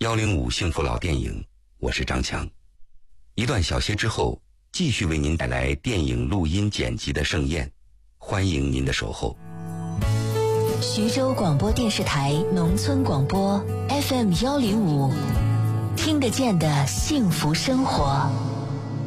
105幸福老电影，我是张强。一段小歇之后，继续为您带来电影录音剪辑的盛宴，欢迎您的守候。 徐州广播电视台农村广播 FM105，听得见的幸福生活。